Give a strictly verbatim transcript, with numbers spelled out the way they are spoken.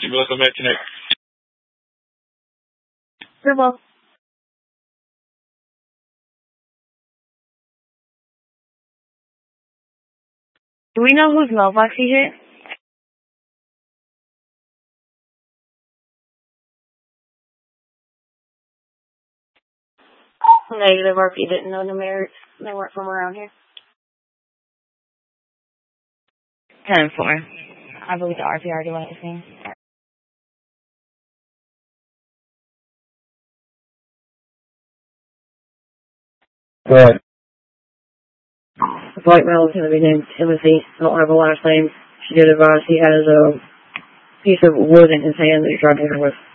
You will come back tonight. You're welcome. Do we know whose mailbox he hit? Negative, R P didn't know the mayors. They weren't from around here. ten four. I believe the R P already went with me. Go ahead. The white male is going to be named Timothy. I don't have a last name. She did advise he has a piece of wood in his hand that he's driving her with.